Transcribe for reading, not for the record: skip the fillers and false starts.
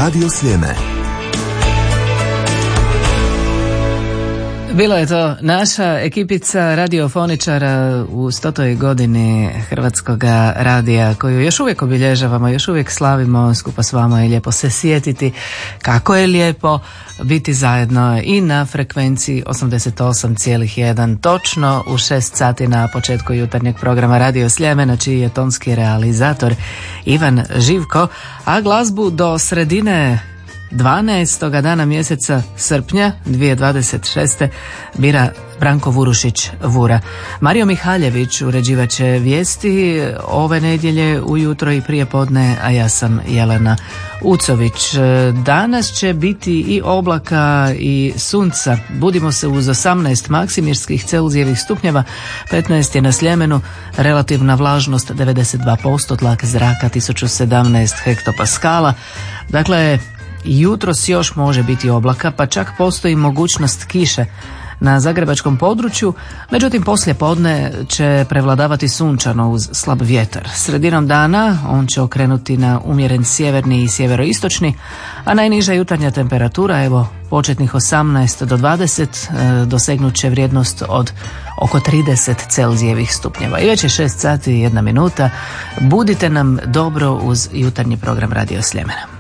Radio Sljeme. Bila je to naša ekipica radiofoničara u 100. godini Hrvatskog radija, koju još uvijek obilježavamo, još uvijek slavimo skupa s vama i lijepo se sjetiti kako je lijepo biti zajedno i na frekvenciji 88,1 točno u 6 sati na početku jutarnjeg programa Radio Sljeme, čiji je tonski realizator Ivan Živko, a glazbu do sredine 12. dana mjeseca srpnja 2026. bira Branko Vurušić Vura. Mario Mihaljević uređivat će vijesti ove nedjelje ujutro i prije podne, a ja sam Jelena Ucović. Danas će biti i oblaka i sunca. Budimo se uz 18 maksimirskih celzijevih stupnjeva, 15 je na Sljemenu, relativna vlažnost 92%, tlak zraka 1017 hektopaskala. Dakle, jutros još može biti oblaka, pa čak postoji mogućnost kiše na zagrebačkom području, međutim poslije podne će prevladavati sunčano uz slab vjetar. Sredinom dana on će okrenuti na umjeren sjeverni i sjeveroistočni, a najniža jutarnja temperatura, evo početnih 18 do 20, dosegnut će vrijednost od oko 30 celzijevih stupnjeva. I već je 6 sati i 1 minuta. Budite nam dobro uz jutarnji program Radio Sljemena.